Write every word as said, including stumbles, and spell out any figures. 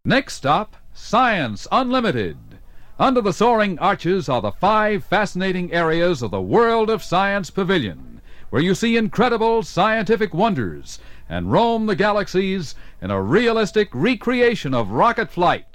Next stop, Science Unlimited. Under the soaring arches are the five fascinating areas of the World of Science Pavilion, where you see incredible scientific wonders and roam the galaxies in a realistic recreation of rocket flight.